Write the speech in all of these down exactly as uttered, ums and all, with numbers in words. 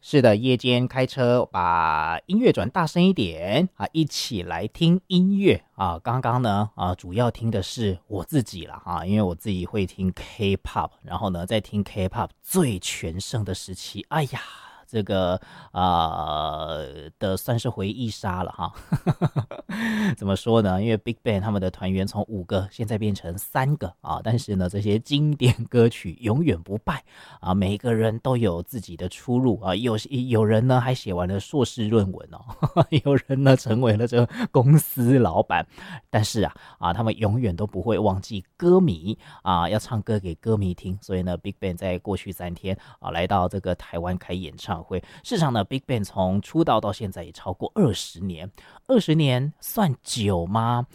是的，夜间开车把音乐转大声一点啊，一起来听音乐啊。刚刚呢啊，主要听的是我自己了哈，因为我自己会听 K-pop， 然后呢，在听 K-pop 最全盛的时期，哎呀。这个呃的算是回忆杀了哈，怎么说呢？因为 Big Bang 他们的团员从五个现在变成三个啊，但是呢，这些经典歌曲永远不败啊，每一个人都有自己的出路啊，有有人呢还写完了硕士论文哦，有人呢成为了这个公司老板，但是啊啊，他们永远都不会忘记歌迷啊，要唱歌给歌迷听，所以呢 ，Big Bang 在过去三天啊来到这个台湾开演唱会。事实上呢 ，Big Bang 从出道到现在也超过二十年，二十年算久吗？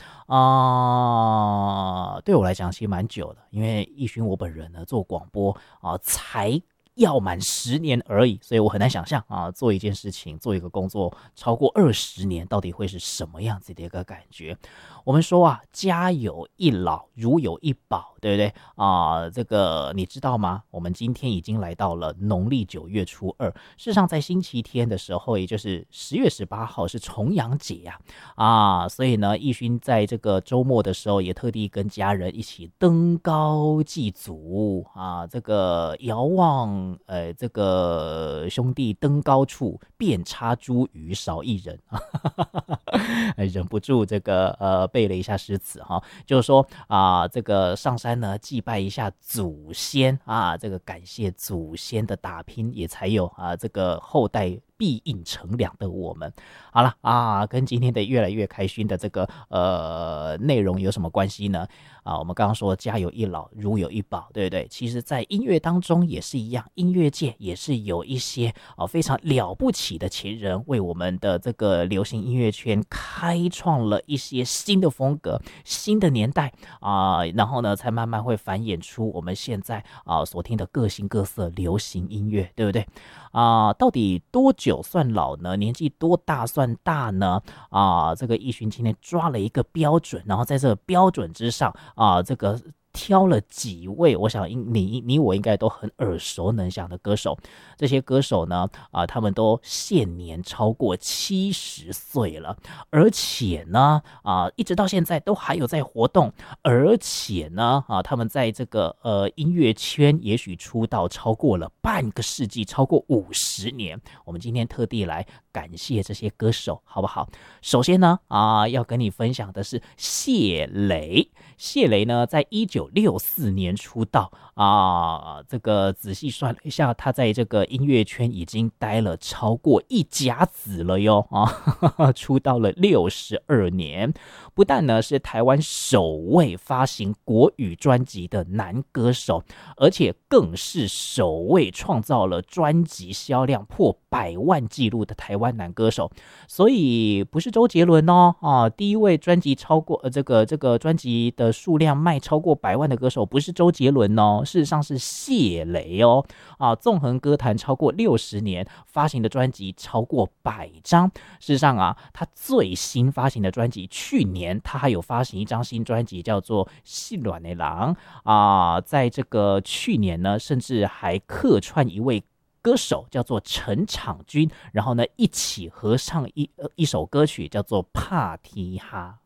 啊、呃，对我来讲其实蛮久的，因为奕勋我本人呢做广播啊、呃，才要满十年而已，所以我很难想象啊，做一件事情，做一个工作超过二十年，到底会是什么样子的一个感觉？我们说啊，家有一老，如有一宝，对不对啊、呃？这个你知道吗？我们今天已经来到了农历九月初二，事实上在星期天的时候，也就是十月十八号是重阳节呀、啊，啊，所以呢，奕勋在这个周末的时候也特地跟家人一起登高祭祖啊，这个遥望。呃，这个兄弟登高处，遍插茱萸少一人啊，忍不住这个呃背了一下诗词哈，就是说啊、呃，这个上山呢祭拜一下祖先啊，这个感谢祖先的打拼，也才有啊这个后代必应乘凉的我们。好了啊，跟今天的越来越开心的这个呃内容有什么关系呢？啊，我们刚刚说家有一老，如有一宝，对不对？其实，在音乐当中也是一样，音乐界也是有一些啊非常了不起的前人，为我们的这个流行音乐圈开创了一些新的风格、新的年代啊，然后呢，才慢慢会繁衍出我们现在啊所听的各形各色流行音乐，对不对？啊，到底多久算老呢？年纪多大算大呢？啊，这个奕勋今天抓了一个标准，然后在这个标准之上啊，这个挑了几位，我想你你我应该都很耳熟能详的歌手。这些歌手呢，啊，他们都现年超过七十岁了，而且呢，啊，一直到现在都还有在活动，而且呢，啊，他们在这个呃音乐圈也许出道超过了半个世纪，超过五十年。我们今天特地来感谢这些歌手，好不好？首先呢，啊，要跟你分享的是谢雷。谢雷呢，在一九六四年出道啊，这个仔细算了一下，他在这个音乐圈已经待了超过一甲子了哟啊，出道了六十二年，不但呢是台湾首位发行国语专辑的男歌手，而且更是首位创造了专辑销量破百万纪录的台湾男歌手。所以不是周杰伦哦啊，第一位专辑超过呃这个这个专辑的数量卖超过百万的歌手不是周杰伦哦，事实上是谢雷哦啊，纵横歌坛超过六十年，发行的专辑超过百张。事实上啊，他最新发行的专辑，去年他还有发行一张新专辑，叫做《心软的狼》啊，在这个去年呢，甚至还客串一位歌手叫做陈昶君，然后呢一起合唱一呃一首歌曲叫做《帕提哈》。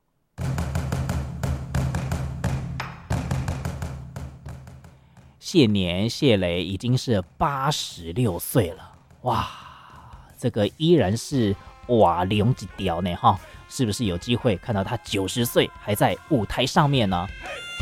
谢年谢雷已经是八十六岁了，哇，这个依然是哇龙一条呢哈，是不是有机会看到他九十岁还在舞台上面呢？